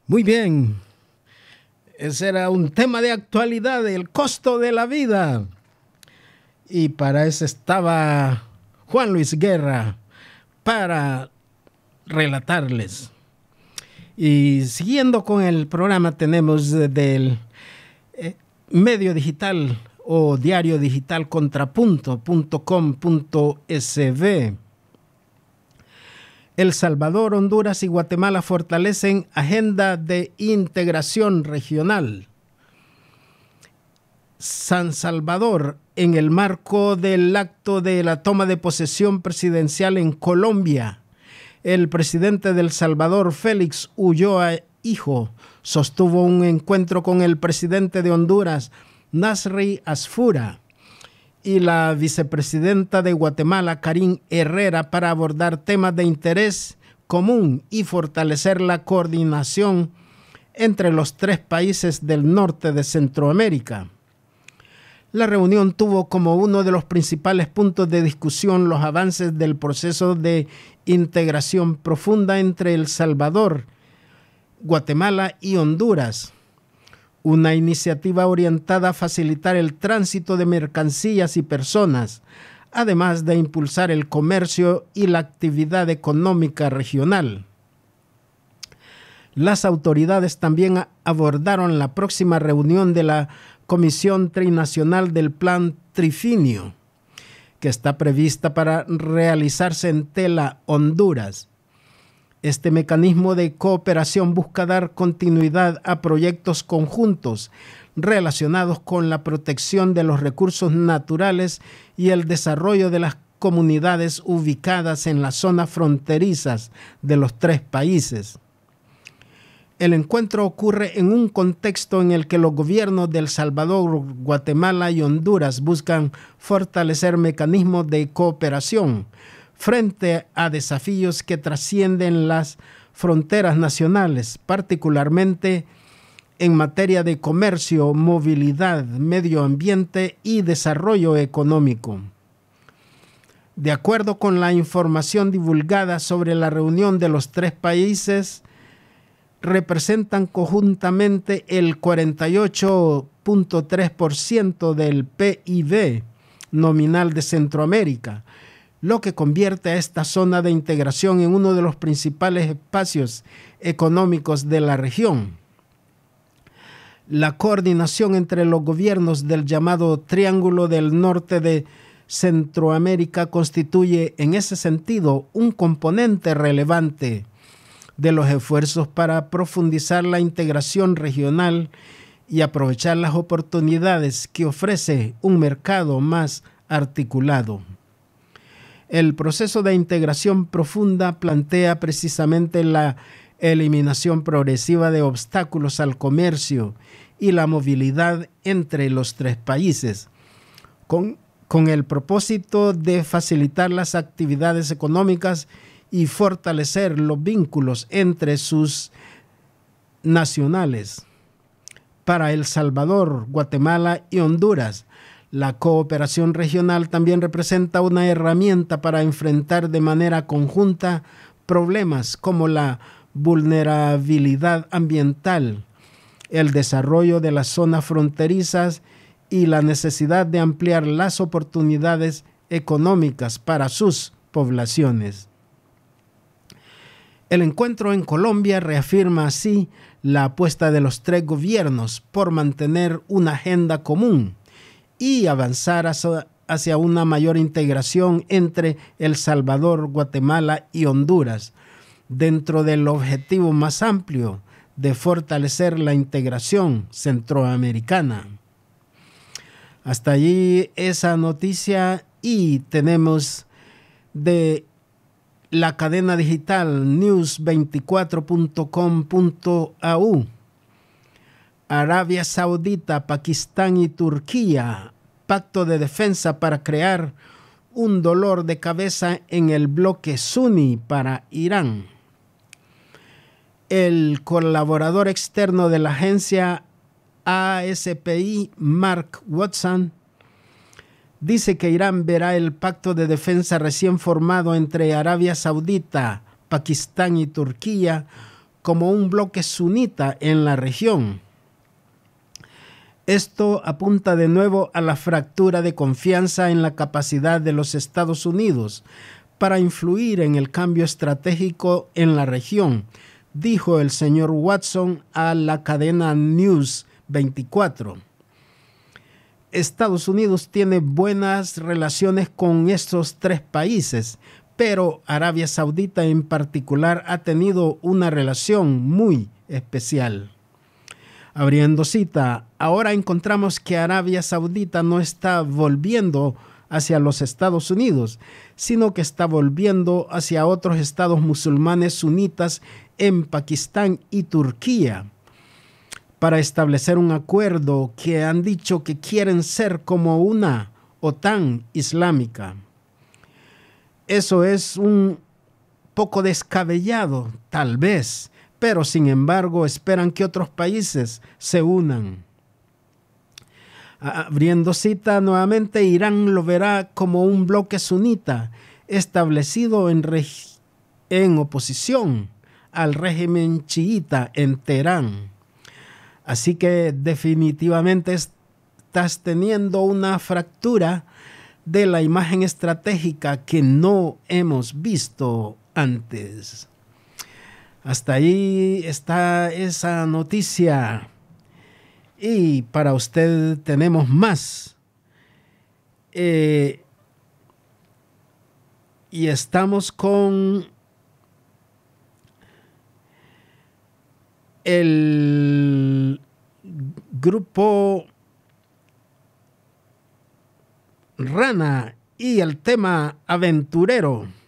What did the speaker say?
Muy bien, ese era un tema de actualidad, el costo de la vida. Y para eso estaba Juan Luis Guerra, para relatarles. Y siguiendo con el programa, tenemos del medio digital o diario digital contrapunto.com.sv. El Salvador, Honduras y Guatemala fortalecen agenda de integración regional. San Salvador, en el marco del acto de la toma de posesión presidencial en Colombia, el presidente de El Salvador, Félix Ulloa Hijo, sostuvo un encuentro con el presidente de Honduras, Nasri Asfura, y la vicepresidenta de Guatemala, Karin Herrera, para abordar temas de interés común y fortalecer la coordinación entre los tres países del norte de Centroamérica. La reunión tuvo como uno de los principales puntos de discusión los avances del proceso de integración profunda entre El Salvador, Guatemala y Honduras, una iniciativa orientada a facilitar el tránsito de mercancías y personas, además de impulsar el comercio y la actividad económica regional. Las autoridades también abordaron la próxima reunión de la Comisión Trinacional del Plan Trifinio, que está prevista para realizarse en Tela, Honduras. Este mecanismo de cooperación busca dar continuidad a proyectos conjuntos relacionados con la protección de los recursos naturales y el desarrollo de las comunidades ubicadas en las zonas fronterizas de los tres países. El encuentro ocurre en un contexto en el que los gobiernos de El Salvador, Guatemala y Honduras buscan fortalecer mecanismos de cooperación frente a desafíos que trascienden las fronteras nacionales, particularmente en materia de comercio, movilidad, medio ambiente y desarrollo económico. De acuerdo con la información divulgada sobre la reunión de los tres países, representan conjuntamente el 48.3% del PIB nominal de Centroamérica, lo que convierte a esta zona de integración en uno de los principales espacios económicos de la región. La coordinación entre los gobiernos del llamado Triángulo del Norte de Centroamérica constituye, en ese sentido, un componente relevante de los esfuerzos para profundizar la integración regional y aprovechar las oportunidades que ofrece un mercado más articulado. El proceso de integración profunda plantea precisamente la eliminación progresiva de obstáculos al comercio y la movilidad entre los tres países, con el propósito de facilitar las actividades económicas y fortalecer los vínculos entre sus nacionales. Para El Salvador, Guatemala y Honduras, la cooperación regional también representa una herramienta para enfrentar de manera conjunta problemas como la vulnerabilidad ambiental, el desarrollo de las zonas fronterizas y la necesidad de ampliar las oportunidades económicas para sus poblaciones. El encuentro en Colombia reafirma así la apuesta de los tres gobiernos por mantener una agenda común y avanzar hacia una mayor integración entre El Salvador, Guatemala y Honduras, dentro del objetivo más amplio de fortalecer la integración centroamericana. Hasta allí esa noticia, y tenemos de la cadena digital news24.com.au. Arabia Saudita, Pakistán y Turquía, pacto de defensa para crear un dolor de cabeza en el bloque suní para Irán. El colaborador externo de la agencia ASPI, Mark Watson, dice que Irán verá el pacto de defensa recién formado entre Arabia Saudita, Pakistán y Turquía como un bloque sunita en la región. Esto apunta de nuevo a la fractura de confianza en la capacidad de los Estados Unidos para influir en el cambio estratégico en la región, dijo el señor Watson a la cadena News 24. Estados Unidos tiene buenas relaciones con estos tres países, pero Arabia Saudita en particular ha tenido una relación muy especial. Abriendo cita, ahora encontramos que Arabia Saudita no está volviendo hacia los Estados Unidos, sino que está volviendo hacia otros estados musulmanes sunitas en Pakistán y Turquía para establecer un acuerdo que han dicho que quieren ser como una OTAN islámica. Eso es un poco descabellado, tal vez, pero sin embargo esperan que otros países se unan. Abriendo cita nuevamente, Irán lo verá como un bloque sunita establecido en oposición al régimen chiita en Teherán. Así que definitivamente estás teniendo una fractura de la imagen estratégica que no hemos visto antes. Hasta ahí está esa noticia. Y para usted tenemos más. Y estamos con el grupo Rana y el tema aventurero.